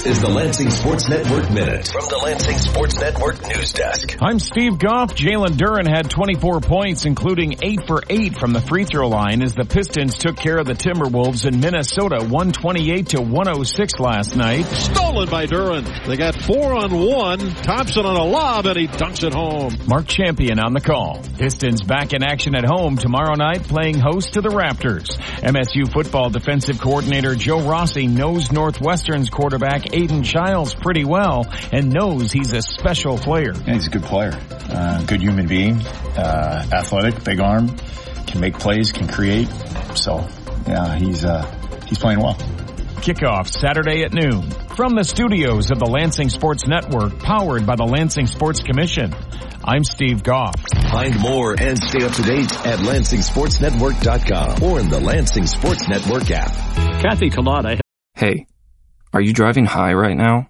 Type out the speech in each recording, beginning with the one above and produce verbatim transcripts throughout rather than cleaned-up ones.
is the Lansing Sports Network Minute from the Lansing Sports Network News Desk. I'm Steve Goff. Jalen Duren had twenty-four points, including eight for eight from the free throw line as the Pistons took care of the Timberwolves in Minnesota, one twenty-eight to one oh six last night. Stolen by Duren. They got four on one. Thompson on a lob, and he dunks it home. Mark Champion on the call. Pistons back in action at home tomorrow night, playing host to the Raptors. M S U football defensive coordinator Joe Rossi knows Northwestern's quarterback Aiden Childs pretty well and knows he's a special player. Yeah, he's a good player, uh, good human being, uh, athletic, big arm, can make plays, can create. So, yeah, he's uh, he's playing well. Kickoff Saturday at noon from the studios of the Lansing Sports Network, powered by the Lansing Sports Commission. I'm Steve Goff. Find more and stay up to date at Lansing Sports Network dot com or in the Lansing Sports Network app. Kathy Collada. Hey, are you driving high right now?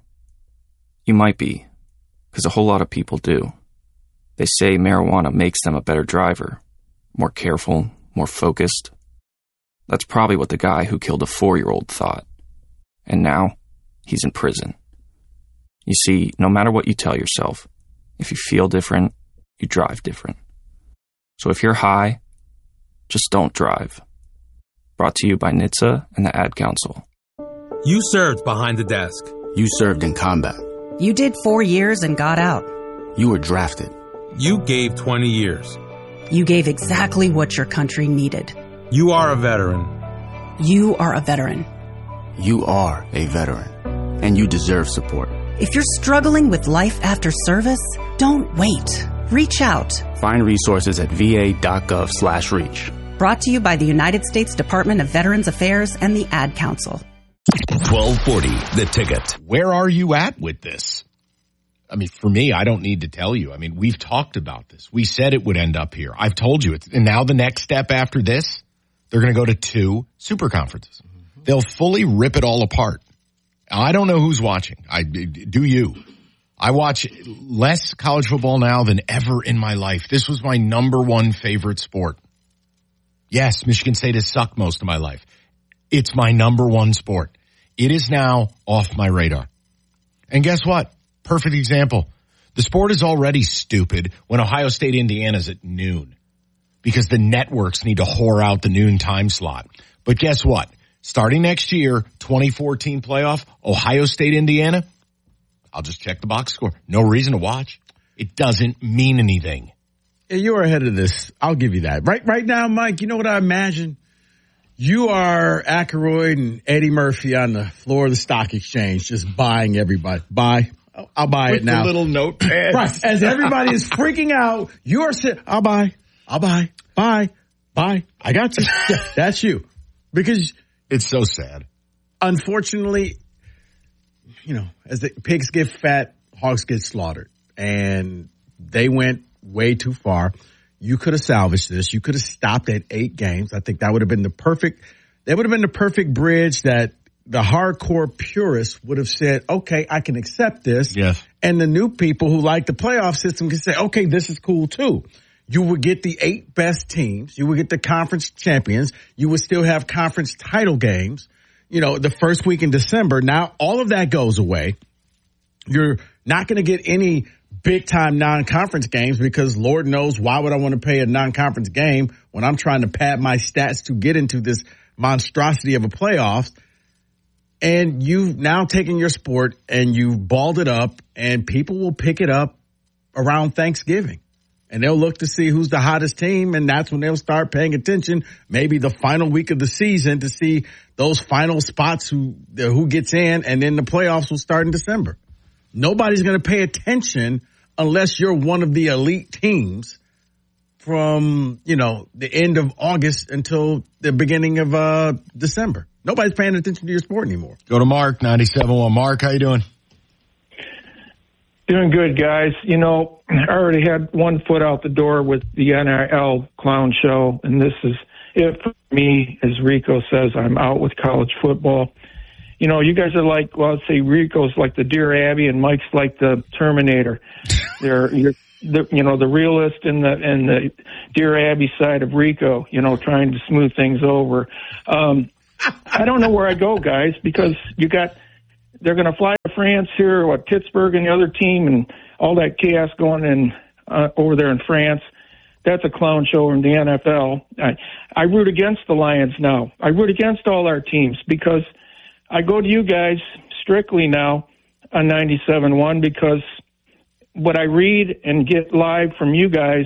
You might be, because a whole lot of people do. They say marijuana makes them a better driver, more careful, more focused. That's probably what the guy who killed a four-year-old thought. And now, he's in prison. You see, no matter what you tell yourself, if you feel different, you drive different. So if you're high, just don't drive. Brought to you by N H T S A and the Ad Council. You served behind the desk. You served in combat. You did four years and got out. You were drafted. You gave twenty years. You gave exactly what your country needed. You are a veteran. You are a veteran. You are a veteran. And you deserve support. If you're struggling with life after service, don't wait. Reach out. Find resources at va.gov slash reach. Brought to you by the United States Department of Veterans Affairs and the Ad Council. twelve forty, The Ticket. Where are you at with this? I mean, for me, I don't need to tell you. I mean, we've talked about this. We said it would end up here. I've told you. It's, and now the next step after this, they're going to go to two super conferences. Mm-hmm. They'll fully rip it all apart. I don't know who's watching. I do you. I watch less college football now than ever in my life. This was my number one favorite sport. Yes, Michigan State has sucked most of my life. It's my number one sport. It is now off my radar. And guess what? Perfect example. The sport is already stupid when Ohio State, Indiana's at noon because the networks need to whore out the noon time slot. But guess what? Starting next year, twenty fourteen playoff, Ohio State, Indiana, I'll just check the box score. No reason to watch. It doesn't mean anything. Yeah, you're ahead of this. I'll give you that. Right right now, Mike, you know what I imagine? You are Aykroyd and Eddie Murphy on the floor of the stock exchange, just buying everybody. Buy. I'll buy With it now. The little notepad. Right. As everybody is freaking out, you are saying, I'll buy. I'll buy. Buy. Buy. I got you. Yeah, that's you. Because it's so sad. Unfortunately, you know, as the pigs get fat, hogs get slaughtered. And they went way too far. You could have salvaged this. You could have stopped at eight games. I think that would have been the perfect, that would have been the perfect bridge that the hardcore purists would have said, okay, I can accept this. Yes. And the new people who like the playoff system can say, okay, this is cool too. You would get the eight best teams. You would get the conference champions. You would still have conference title games, you know, the first week in December. Now all of that goes away. You're not going to get any big time non-conference games because Lord knows why would I want to pay a non-conference game when I'm trying to pad my stats to get into this monstrosity of a playoffs. And you've now taken your sport and you've balled it up and people will pick it up around Thanksgiving and they'll look to see who's the hottest team. And that's when they'll start paying attention, maybe the final week of the season to see those final spots who, who gets in. And then the playoffs will start in December. Nobody's going to pay attention unless you're one of the elite teams from, you know, the end of August until the beginning of uh, December. Nobody's paying attention to your sport anymore. Go to Mark, ninety-seven point one. Mark, how you doing? Doing good, guys. You know, I already had one foot out the door with the N I L clown show, and this is it for me. As Rico says, I'm out with college football. You know, you guys are like, well, let's say Rico's like the Dear Abby and Mike's like the Terminator. They're, you're, the, you know, the realist and the, and the Dear Abby side of Rico, you know, trying to smooth things over. Um, I don't know where I go, guys, because you got, they're going to fly to France here, what, Pittsburgh and the other team and all that chaos going in uh, over there in France. That's a clown show in the N F L. I, I root against the Lions now. I root against all our teams because I go to you guys strictly now on ninety-seven point one because what I read and get live from you guys,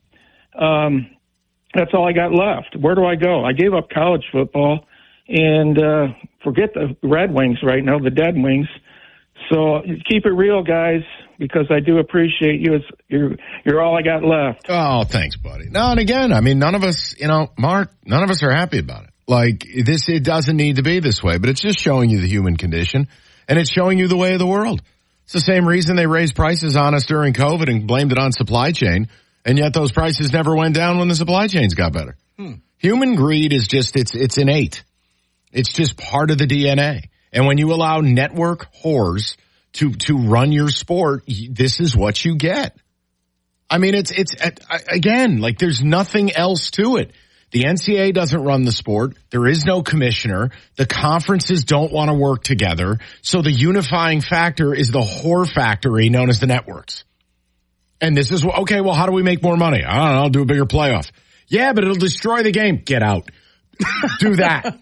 um, that's all I got left. Where do I go? I gave up college football and uh, forget the Red Wings right now, the Dead Wings. So keep it real, guys, because I do appreciate you. It's, you're you're all I got left. Oh, thanks, buddy. No, and again, I mean, none of us, you know, Mark, none of us are happy about it. Like, this, it doesn't need to be this way, but it's just showing you the human condition, and it's showing you the way of the world. It's the same reason they raised prices on us during COVID and blamed it on supply chain, and yet those prices never went down when the supply chains got better. Hmm. Human greed is just, it's it's innate. It's just part of the D N A. And when you allow network whores to, to run your sport, this is what you get. I mean, it's, it's, again, like there's nothing else to it. The N C A A doesn't run the sport. There is no commissioner. The conferences don't want to work together. So the unifying factor is the whore factory known as the networks. And this is, okay, well, how do we make more money? I don't know, I'll do a bigger playoff. Yeah, but it'll destroy the game. Get out. Do that.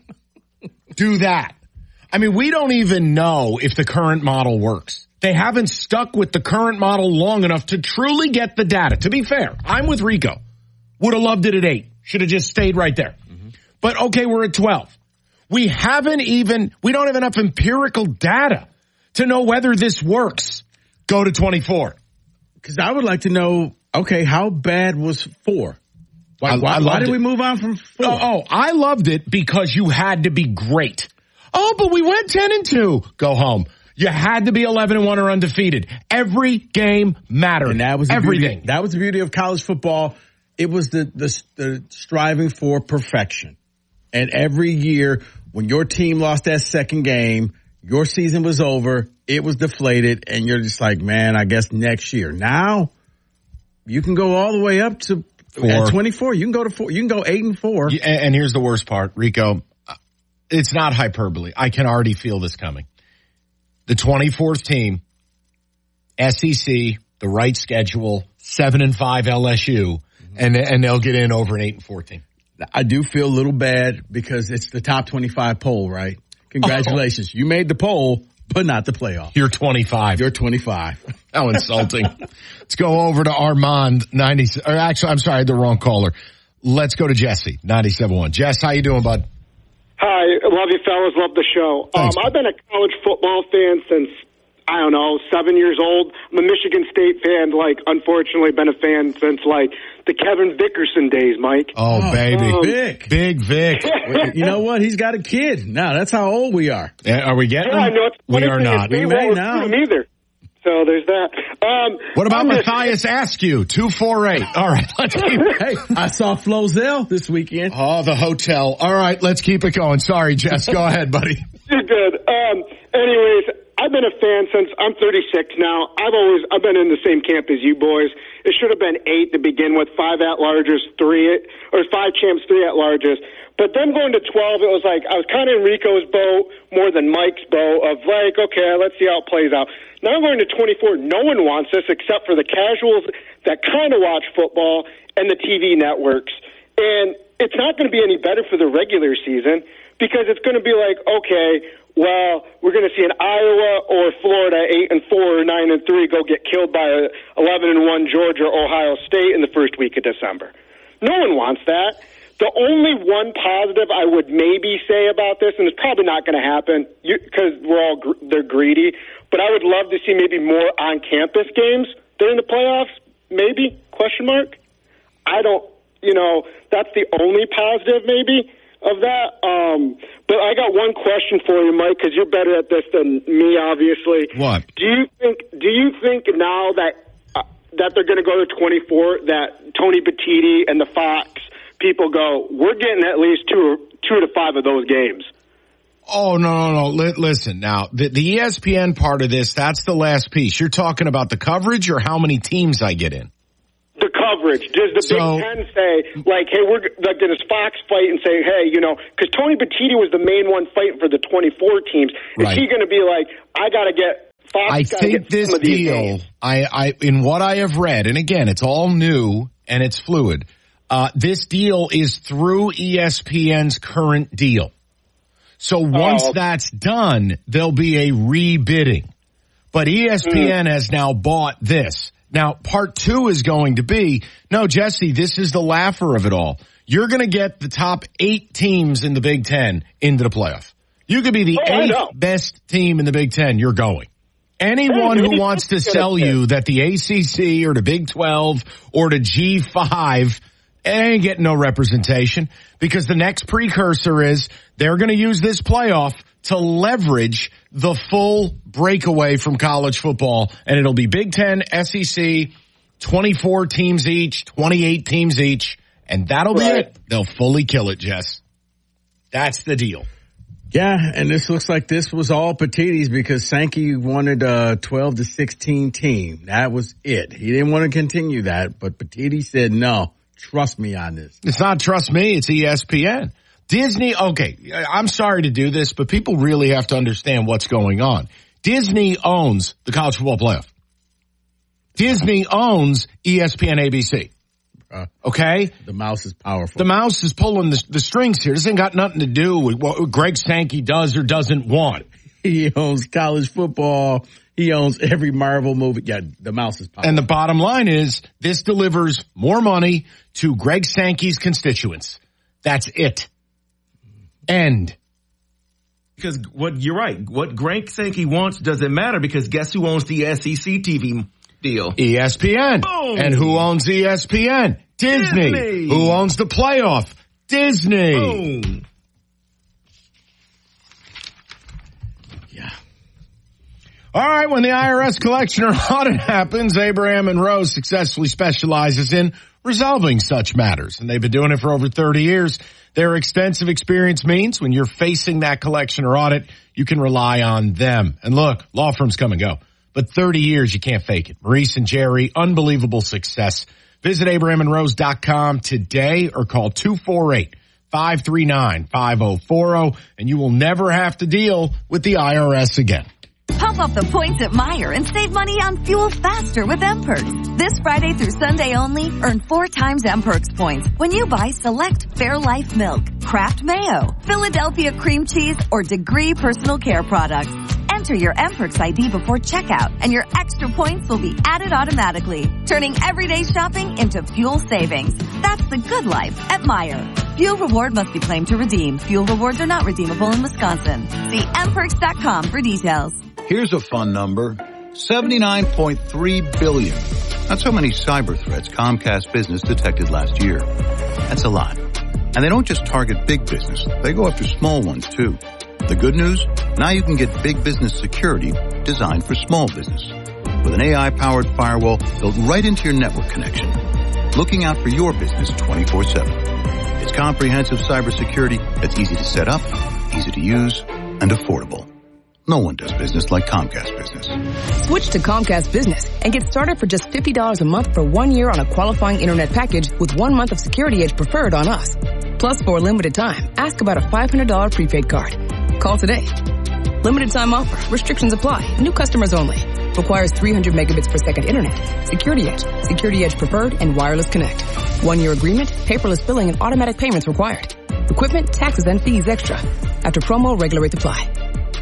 Do that. I mean, we don't even know if the current model works. They haven't stuck with the current model long enough to truly get the data. To be fair, I'm with Rico. Would have loved it at eight. Should have just stayed right there. Mm-hmm. But okay, we're at twelve. We haven't even, we don't have enough empirical data to know whether this works. Go to twenty-four. Because I would like to know, okay, how bad was four? Why, I, why, I why did it. we move on from four? Oh, oh, I loved it because you had to be great. Oh, but we went ten and two. Go home. You had to be eleven and one or undefeated. Every game mattered. And that was the everything. Beauty, that was the beauty of college football. It was the, the the striving for perfection. And every year when your team lost that second game, your season was over, it was deflated, and you're just like, man, I guess next year. Now you can go all the way up to four. At twenty-four. You can go to four. You can go eight and four. Yeah, and here's the worst part, Rico. It's not hyperbole. I can already feel this coming. The twenty-fourth team, S E C, the right schedule, seven and five L S U, mm-hmm. and and they'll get in over an eight and fourteen. I do feel a little bad because it's the top twenty-five poll, right? Congratulations, oh. You made the poll, but not the playoff. You're twenty-five. You're twenty-five. How insulting! Let's go over to Armand ninety. Or actually, I'm sorry, I had the wrong caller. Let's go to Jesse ninety-seven point one. Jess, how you doing, bud? Hi, love you fellas, love the show. Um, I've been a college football fan since, I don't know, seven years old. I'm a Michigan State fan, like, unfortunately been a fan since, like, the Kevin Vickerson days, Mike. Oh, oh baby. Um, Vic. Big Vic. You know what? He's got a kid. Now, that's how old we are. Yeah, are we getting yeah, him? No, it's we are not. We may now. Either. So there's that. Um, what about Matthias Askew? two four eight. All right. Let's keep Hey, I saw Flozell this weekend. Oh, the hotel. All right. Let's keep it going. Sorry, Jess. Go ahead, buddy. You're good. Um, anyways, I've been a fan since I'm thirty-six now. I've always, I've been in the same camp as you boys. It should have been eight to begin with, five at-larges, three, or five champs, three at-larges. But then going to twelve, it was like, I was kind of in Rico's boat more than Mike's boat of like, okay, let's see how it plays out. Now I'm going to twenty-four. No one wants this except for the casuals that kind of watch football and the T V networks. And it's not going to be any better for the regular season because it's going to be like, okay, well, we're going to see an Iowa or Florida eight and four or nine and three go get killed by a eleven and one Georgia or Ohio State in the first week of December. No one wants that. The only one positive I would maybe say about this, and it's probably not going to happen because we're all gr- they're greedy, but I would love to see maybe more on-campus games during the playoffs. Maybe question mark. I don't. You know, that's the only positive maybe of that. Um, but I got one question for you, Mike, because you're better at this than me, obviously. What? Do you think? Do you think now that uh, that they're going to go to twenty-four, that Tony Petitti and the Fox people go, we're getting at least two, two to five of those games? Oh, no, no, no. L- listen, now, the, the E S P N part of this, that's the last piece. You're talking about the coverage or how many teams I get in? The coverage. Does the so, Big Ten say, like, hey, we're like, does Fox fight and say, hey, you know, because Tony Petitti was the main one fighting for the twenty-four teams. Is right. he going to be like, I got to get Fox I gotta think get this some of these deal, games. I, I, in what I have read, and again, it's all new and it's fluid. Uh, this deal is through E S P N's current deal. So once Oh. that's done, there'll be a rebidding. But E S P N mm. has now bought this. Now, part two is going to be, no, Jesse, this is the laugher of it all. You're going to get the top eight teams in the Big Ten into the playoff. You could be the oh, eighth best team in the Big Ten. You're going. Anyone who wants to sell you that the A C C or the Big twelve or the G five ain't getting no representation, because the next precursor is they're going to use this playoff to leverage the full breakaway from college football, and it'll be Big Ten, S E C, twenty-four teams each, twenty-eight teams each, and that'll right. be it. They'll fully kill it, Jess. That's the deal. Yeah, and this looks like this was all Petitti's, because Sankey wanted a twelve to sixteen team. That was it. He didn't want to continue that, but Petitti said, no, trust me on this. It's not trust me, it's E S P N. Disney, okay, I'm sorry to do this, but people really have to understand what's going on. Disney owns the college football playoff. Disney owns E S P N A B C. Uh, okay? The mouse is powerful. The mouse is pulling the, the strings here. This ain't got nothing to do with what Greg Sankey does or doesn't want. He owns college football. He owns every Marvel movie. Yeah, the mouse is powerful. And the bottom line is, this delivers more money to Greg Sankey's constituents. That's it. End. Because what you're right. What Greg Sankey wants doesn't matter, because guess who owns the S E C T V deal? E S P N. Boom. And who owns E S P N? Disney. Disney. Who owns the playoff? Disney. Boom. Yeah. All right, when the I R S collection or audit happens, Abraham and Rose successfully specializes in resolving such matters, and they've been doing it for over thirty years. Their extensive experience means when you're facing that collection or audit, you can rely on them. And look, law firms come and go, but thirty years, you can't fake it. Maurice and Jerry, unbelievable success. Visit abraham and rose dot com today or call two four eight, five three nine, five zero four zero, and you will never have to deal with the I R S again. Pump up the points at Meijer and save money on fuel faster with M-Perks. This Friday through Sunday only, earn four times M-Perks points when you buy select Fairlife milk, Kraft mayo, Philadelphia cream cheese, or Degree personal care products. Enter your M-Perks I D before checkout, and your extra points will be added automatically, turning everyday shopping into fuel savings. That's the good life at Meijer. Fuel reward must be claimed to redeem. Fuel rewards are not redeemable in Wisconsin. See m perks dot com for details. Here's a fun number. seventy-nine point three billion. That's how many cyber threats Comcast Business detected last year. That's a lot. And they don't just target big business. They go after small ones, too. The good news? Now you can get big business security designed for small business. With an A I-powered firewall built right into your network connection. Looking out for your business twenty-four seven. It's comprehensive cybersecurity that's easy to set up, easy to use, and affordable. No one does business like Comcast Business. Switch to Comcast Business and get started for just fifty dollars a month for one year on a qualifying internet package with one month of Security Edge Preferred on us. Plus, for a limited time, ask about a five hundred dollars prepaid card. Call today. Limited time offer. Restrictions apply. New customers only. Requires three hundred megabits per second internet. Security Edge, Security Edge Preferred, and Wireless Connect. One-year agreement, paperless billing, and automatic payments required. Equipment, taxes, and fees extra. After promo, regular rates apply.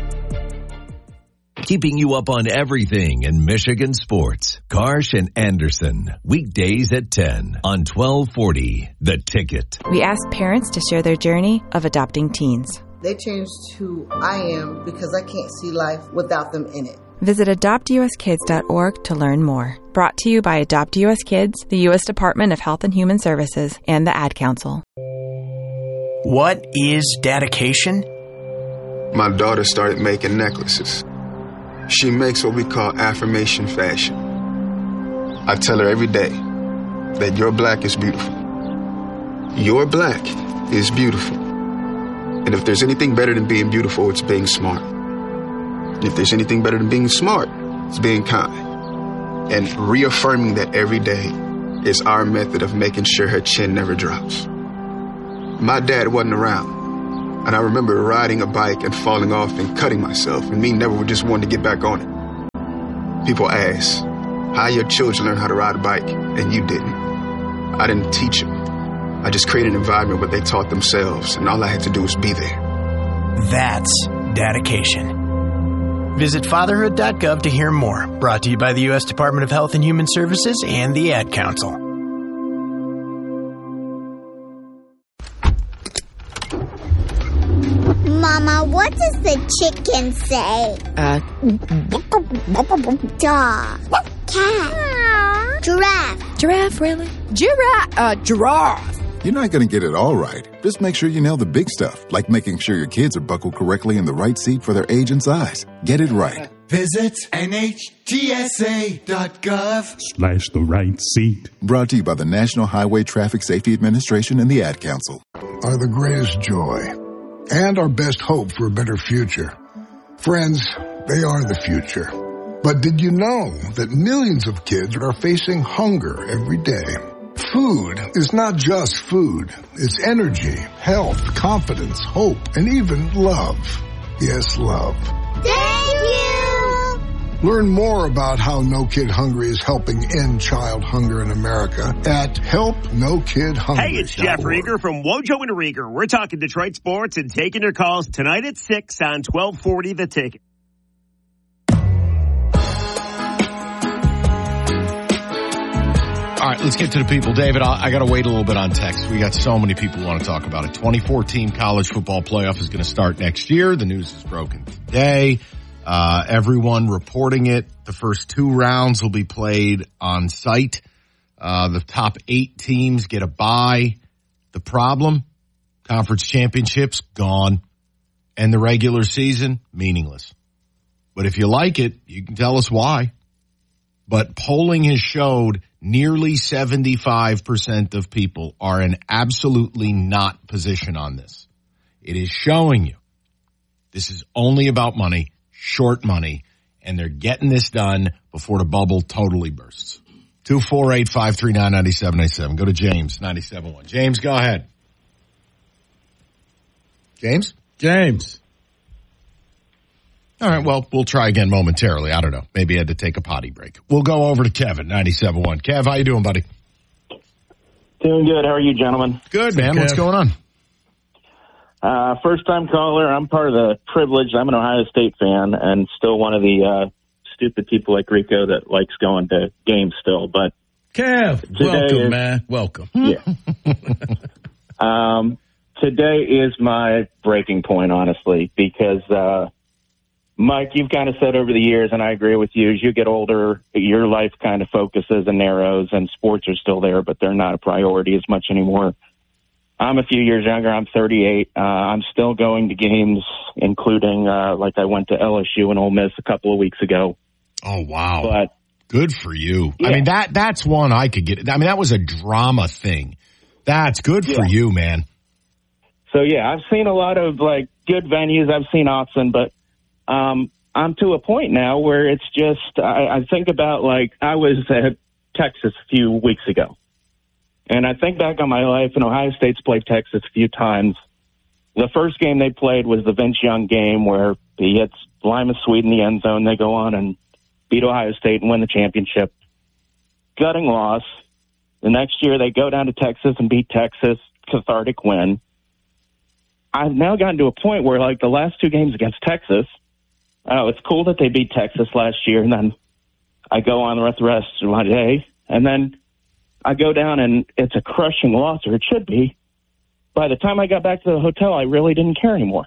Keeping you up on everything in Michigan sports. Karsh and Anderson. Weekdays at ten on twelve forty. The Ticket. We asked parents to share their journey of adopting teens. They changed who I am because I can't see life without them in it. Visit adopt u s kids dot org to learn more. Brought to you by Adopt U S Kids, the U S Department of Health and Human Services, and the Ad Council. What is dedication? My daughter started making necklaces. She makes what we call affirmation fashion. I tell her every day that your black is beautiful. Your black is beautiful. And if there's anything better than being beautiful, it's being smart. If there's anything better than being smart, it's being kind. And reaffirming that every day is our method of making sure her chin never drops. My dad wasn't around. And I remember riding a bike and falling off and cutting myself, and me never just wanted to get back on it. People ask, how your children learn how to ride a bike, and you didn't. I didn't teach them. I just created an environment where they taught themselves, and all I had to do was be there. That's dedication. Visit fatherhood dot gov to hear more. Brought to you by the U S Department of Health and Human Services and the Ad Council. Mama, what does the chicken say? Uh, dog. Cat. Giraffe. Giraffe, really? Giraffe. Uh, giraffe. You're not going to get it all right. Just make sure you nail the big stuff, like making sure your kids are buckled correctly in the right seat for their age and size. Get it right. Visit N H T S A dot gov slash the right seat. Brought to you by the National Highway Traffic Safety Administration and the Ad Council. Are the greatest joy and our best hope for a better future. Friends, they are the future. But did you know that millions of kids are facing hunger every day? Food is not just food. It's energy, health, confidence, hope, and even love. Yes, love. Thank you! Learn more about how No Kid Hungry is helping end child hunger in America at help no kid hungry. Hey, it's Jeff Rieger from Wojo and Rieger. We're talking Detroit sports and taking your calls tonight at six on twelve forty The Ticket. All right, let's get to the people. David, I, I got to wait a little bit on text. We got so many people who want to talk about it. twenty fourteen college football playoff is going to start next year. The news is broken today. Uh, everyone reporting it. The first two rounds will be played on site. Uh, the top eight teams get a bye. The problem? Conference championships, gone. And the regular season, meaningless. But if you like it, you can tell us why. But polling has showed nearly seventy-five percent of people are in absolutely not position on this. It is showing you this is only about money, short money, and they're getting this done before the bubble totally bursts. two four eight, five three nine, nine seven eight seven. Go to James, ninety-seven point one. James, go ahead. James? James. All right, well, we'll try again momentarily. I don't know. Maybe I had to take a potty break. We'll go over to Kevin, ninety-seven point one. Kev, how you doing, buddy? Doing good. How are you, gentlemen? Good, man. What's going on? Uh, first-time caller. I'm part of the privileged. I'm an Ohio State fan and still one of the uh, stupid people like Rico that likes going to games still. But Kev, welcome, is, man. Welcome. Yeah. um, today is my breaking point, honestly, because uh, Mike, you've kind of said over the years, and I agree with you, as you get older, your life kind of focuses and narrows, and sports are still there, but they're not a priority as much anymore. I'm a few years younger. I'm thirty-eight. Uh, I'm still going to games, including, uh, like I went to L S U and Ole Miss a couple of weeks ago. Oh, wow. But good for you. Yeah. I mean, that that's one I could get. I mean, that was a drama thing. That's good for yeah. you, man. So, yeah, I've seen a lot of, like, good venues. I've seen Austin, but um, I'm to a point now where it's just, I, I think about, like, I was at Texas a few weeks ago. And I think back on my life, and Ohio State's played Texas a few times. The first game they played was the Vince Young game where he hits Lima Sweet in the end zone. They go on and beat Ohio State and win the championship. Gutting loss. The next year they go down to Texas and beat Texas. Cathartic win. I've now gotten to a point where, like, the last two games against Texas, oh, it's cool that they beat Texas last year, and then I go on the rest of my day, and then I go down and it's a crushing loss, or it should be. By the time I got back to the hotel, I really didn't care anymore.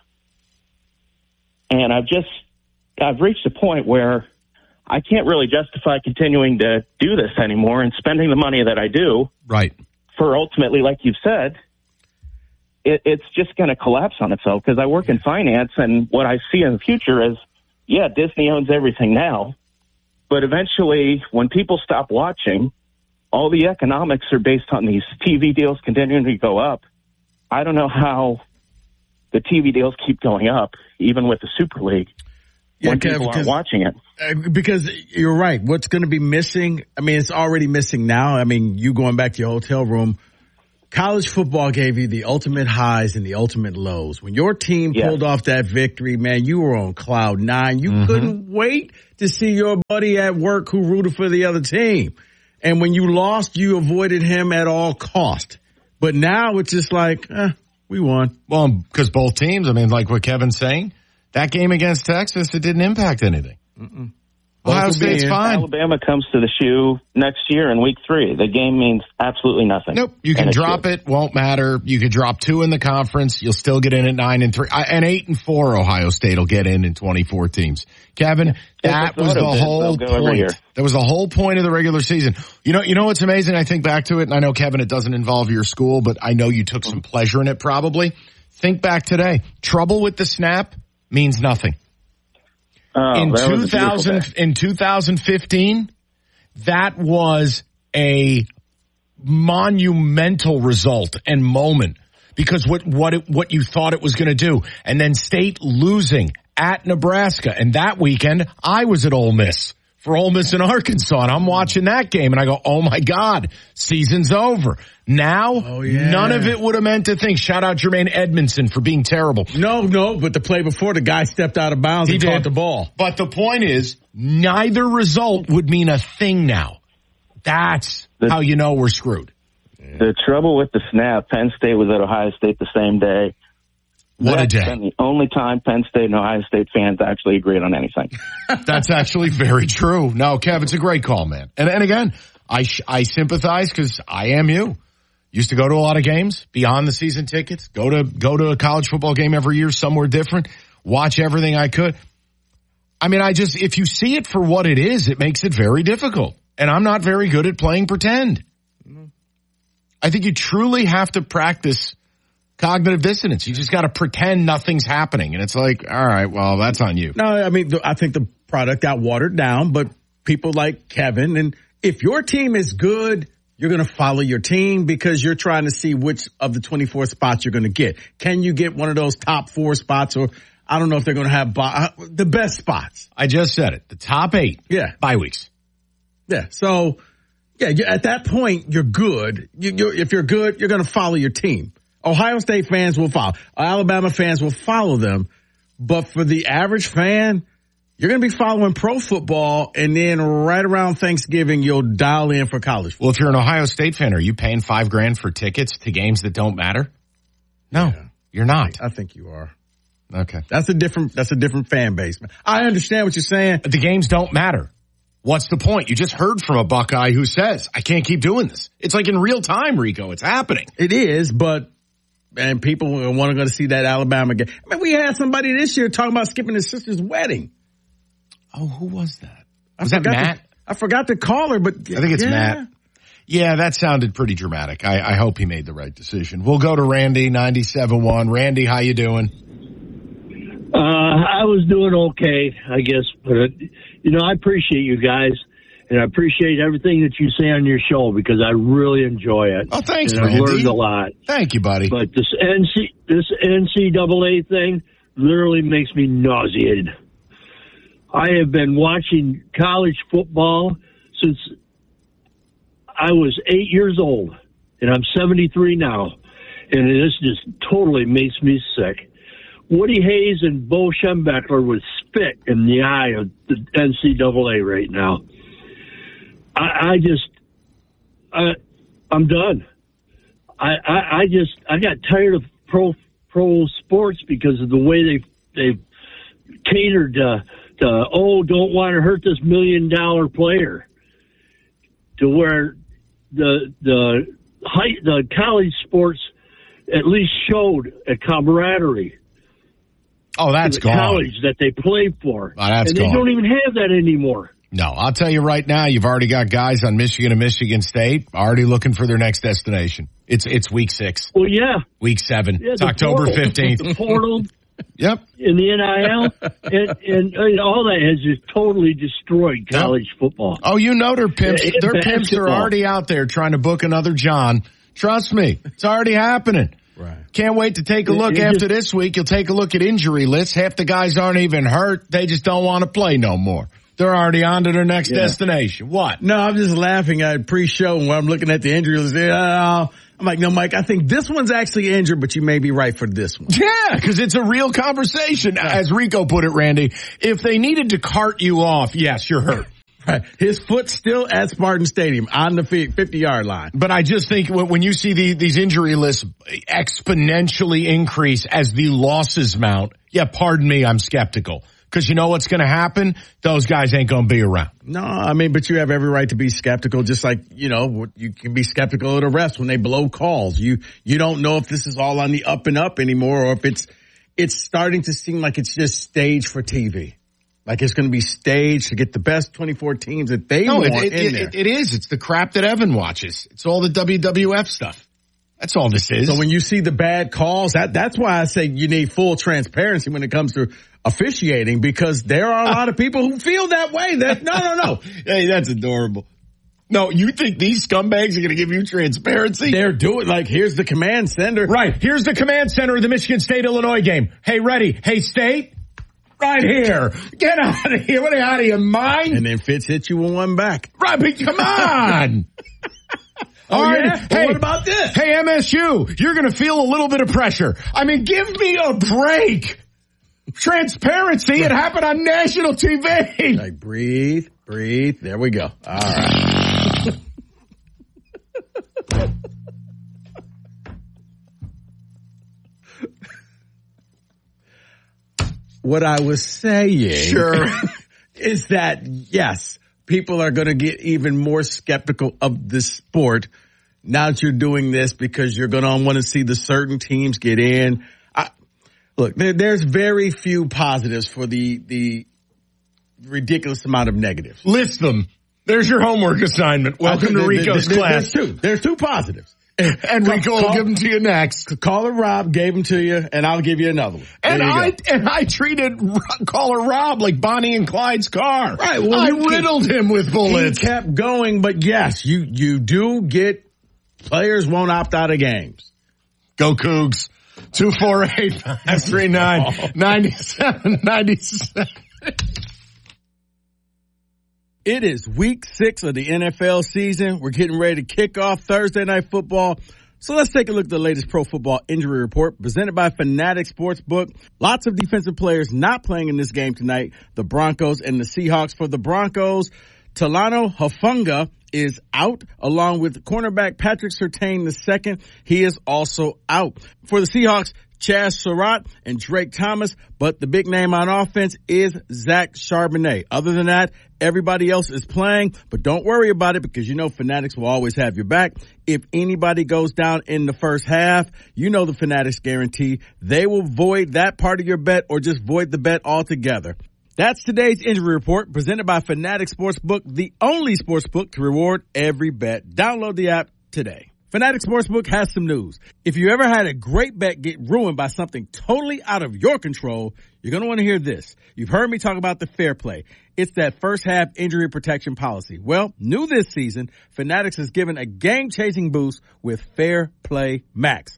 And I've just, I've reached a point where I can't really justify continuing to do this anymore and spending the money that I do. Right. For ultimately, like you've said, it, it's just going to collapse on itself because I work in finance, and what I see in the future is, yeah, Disney owns everything now, but eventually when people stop watching, all the economics are based on these T V deals continuing to go up. I don't know how the T V deals keep going up, even with the Super League, yeah, when Kev, people aren't watching it. Uh, because you're right. What's going to be missing, I mean, it's already missing now. I mean, you going back to your hotel room, college football gave you the ultimate highs and the ultimate lows. When your team Yeah. pulled off that victory, man, you were on cloud nine. You Mhm. couldn't wait to see your buddy at work who rooted for the other team. And when you lost, you avoided him at all cost. But now it's just like, eh, we won. Well, because both teams, I mean, like what Kevin's saying, that game against Texas, it didn't impact anything. Mm-mm. Ohio State's fine. Alabama comes to the shoe next year in week three. The game means absolutely nothing. Nope. You can And it's drop good. it, won't matter. You could drop two in the conference. You'll still get in at nine and three. I- And eight and four, Ohio State will get in in twenty-four teams. Kevin, that was the Minnesota did, whole they'll go every year. point. That was the whole point of the regular season. You know, you know what's amazing? I think back to it, and I know, Kevin, it doesn't involve your school, but I know you took some pleasure in it probably. Think back today. Trouble with the snap means nothing. Oh, in that was a two thousand, beautiful day. in two thousand fifteen, that was a monumental result and moment because what what it, what you thought it was going to do, and then State losing at Nebraska, and that weekend I was at Ole Miss for Ole Miss and Arkansas, and I'm watching that game, and I go, oh my God, season's over. Now, Oh, yeah. none of it would have meant a thing. Shout out Jermaine Edmondson for being terrible. No, no, but the play before, the guy stepped out of bounds He and did. caught the ball. But the point is, neither result would mean a thing now. That's how you know we're screwed. The trouble with the snap, Penn State was at Ohio State the same day. What a That's day. been the only time Penn State and Ohio State fans actually agreed on anything. That's actually very true. No, Kev, it's a great call, man. And and again, I sh- I sympathize because I am you. Used to go to a lot of games, beyond the season tickets, go to go to a college football game every year somewhere different, watch everything I could. I mean, I just, if you see it for what it is, it makes it very difficult. And I'm not very good at playing pretend. I think you truly have to practice cognitive dissonance. You just got to pretend nothing's happening. And it's like, all right, well, that's on you. No, I mean, the, I think the product got watered down, but people like Kevin, and if your team is good, you're going to follow your team because you're trying to see which of the twenty-four spots you're going to get. Can you get one of those top four spots, or I don't know if they're going to have bi- the best spots. I just said it. The top eight. Yeah. Bye weeks. Yeah. So, yeah, you, at that point, you're good. You, you're, if you're good, you're going to follow your team. Ohio State fans will follow. Alabama fans will follow them. But for the average fan, you're going to be following pro football, and then right around Thanksgiving, you'll dial in for college football. Well, if you're an Ohio State fan, are you paying five grand for tickets to games that don't matter? No, Yeah. you're not. I think you are. Okay. That's a different, that's a different fan base. I understand what you're saying. The games don't matter. What's the point? You just heard from a Buckeye who says, I can't keep doing this. It's like in real time, Rico. It's happening. It is, but and people want to go to see that Alabama game. I mean, we had somebody this year talking about skipping his sister's wedding. Oh, who was that? I Was that forgot Matt? To, I forgot to call her, but I think it's yeah. Matt. Yeah, that sounded pretty dramatic. I, I hope he made the right decision. We'll go to Randy, ninety-seven point one. Randy, how you doing? Uh, I was doing okay, I guess, but uh, you know, I appreciate you guys, and I appreciate everything that you say on your show because I really enjoy it. Oh, thanks, and I've Randy. learned a lot. Thank you, buddy. But this N C this N C double A thing literally makes me nauseated. I have been watching college football since I was eight years old, and I'm seventy-three now, and this just totally makes me sick. Woody Hayes and Bo Schembechler would spit in the eye of the N C double A right now. I, I just, I, I'm done. I, I, I just, I got tired of pro pro sports because of the way they they catered to, to oh, don't want to hurt this million dollar player, to where the the high, the college sports at least showed a camaraderie. Oh, that's the gone. College that they play for. Oh, that's and they gone. don't even have that anymore. No, I'll tell you right now, you've already got guys on Michigan and Michigan State already looking for their next destination. It's it's week six. Well, yeah. Week seven. Yeah, it's the October portal. fifteenth. The portal. Yep. In the N I L. and, and, and all that has just totally destroyed college yep. football. Oh, you know their pimps. Yeah, their pimps are basketball. already out there trying to book another John. Trust me, it's already happening. Right. Can't wait to take a look It- it after just- this week. You'll take a look at injury lists. Half the guys aren't even hurt. They just don't want to play no more. They're already on to their next Yeah. destination. What? No, I'm just laughing at pre-show when I'm looking at the injury list. Oh, I'm like, no, Mike, I think this one's actually injured, but you may be right for this one. Yeah, because it's a real conversation. As Rico put it, Randy, if they needed to cart you off, yes, you're hurt. Right. His foot's still at Spartan Stadium on the fifty-yard line. But I just think when you see the, these injury lists exponentially increase as the losses mount, yeah, pardon me, I'm skeptical. Because you know what's going to happen? Those guys ain't going to be around. No, I mean, but you have every right to be skeptical, just like, you know, you can be skeptical of the refs when they blow calls. You you don't know if this is all on the up and up anymore, or if it's it's starting to seem like it's just staged for T V. Like it's going to be staged to get the best twenty-four teams that they no, want it, it, in there. It, it is. It's the crap that Evan watches. It's all the W W F stuff. That's all this is. So when you see the bad calls, that that's why I say you need full transparency when it comes to officiating, because there are a lot of people who feel that way. That no, no, no. Hey, that's adorable. No, you think these scumbags are going to give you transparency? They're doing, like, here's the command center. Right. Here's the command center of the Michigan State-Illinois game. Hey, ready. Hey, State. Right here. Get out of here. What are you, out of your mind? And then Fitz hit you with one back. Right, but come on. Oh, All right. yeah? Hey, what about this? Hey, M S U, you're going to feel a little bit of pressure. I mean, give me a break. Transparency. It happened on national T V. Like, breathe, breathe. There we go. All right. What I was saying sure. is that, yes, people are going to get even more skeptical of this sport now that you're doing this, because you're going to want to see the certain teams get in. I, look, there, there's very few positives for the the ridiculous amount of negatives. List them. There's your homework assignment. Welcome to Rico's there, class. There's two. There's two positives. And Rico will give them to you next. Caller Rob gave them to you, and I'll give you another one. And I go. and I treated Caller Rob like Bonnie and Clyde's car. Right. Well, I he, riddled him with bullets. He kept going, but yes, you you do get players won't opt out of games. Go Cougs. two four eight, five three nine, nine seven nine seven. It is week six of the N F L season. We're getting ready to kick off Thursday Night Football. So let's take a look at the latest Pro Football Injury Report presented by Fanatics Sportsbook. Lots of defensive players not playing in this game tonight. The Broncos and the Seahawks. For the Broncos, Talanoa Hufanga is out, along with cornerback Patrick Surtain the second. He is also out. For the Seahawks, Chaz Surratt and Drake Thomas, but the big name on offense is Zach Charbonnet. Other than that, everybody else is playing, but don't worry about it, because you know Fanatics will always have your back. If anybody goes down in the first half, you know the Fanatics guarantee. They will void that part of your bet or just void the bet altogether. That's today's injury report presented by Fanatics Sportsbook, the only sportsbook to reward every bet. Download the app today. Fanatics Sportsbook has some news. If you ever had a great bet get ruined by something totally out of your control, you're going to want to hear this. You've heard me talk about the Fair Play. It's that first half injury protection policy. Well, new this season, Fanatics has given a game-changing boost with Fair Play Max.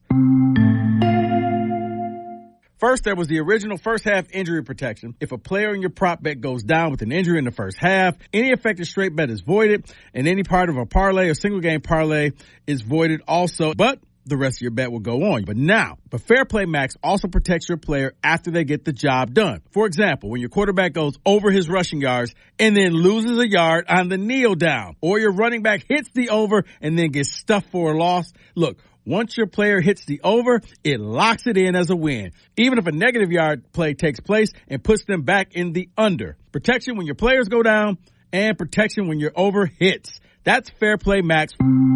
First, there was the original first half injury protection. If a player in your prop bet goes down with an injury in the first half, any affected straight bet is voided, and any part of a parlay or single game parlay is voided also. But the rest of your bet will go on. But now, the Fair Play Max also protects your player after they get the job done. For example, when your quarterback goes over his rushing yards and then loses a yard on the kneel down, or your running back hits the over and then gets stuffed for a loss. Look, once your player hits the over, it locks it in as a win, even if a negative yard play takes place and puts them back in the under. Protection when your players go down and protection when your over hits. That's Fair Play Max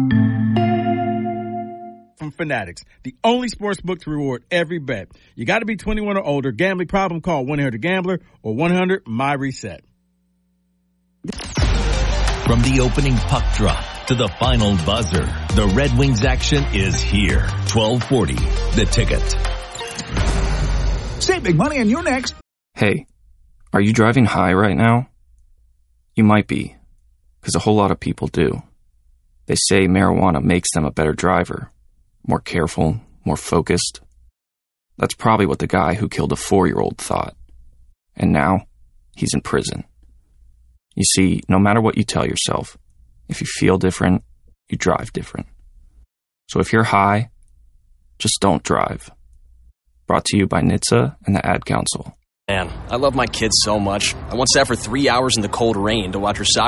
from Fanatics, the only sports book to reward every bet. You got to be twenty-one or older. Gambling problem? Call one eight hundred gambler or one hundred M Y reset. From the opening puck drop to the final buzzer, the Red Wings action is here. twelve forty, The Ticket. Save big money on your next. Hey, are you driving high right now? You might be, because a whole lot of people do. They say marijuana makes them a better driver, more careful, more focused. That's probably what the guy who killed a four-year-old thought. And now, he's in prison. You see, no matter what you tell yourself, if you feel different, you drive different. So if you're high, just don't drive. Brought to you by N H T S A and the Ad Council. Man, I love my kids so much. I once sat for three hours in the cold rain to watch her soccer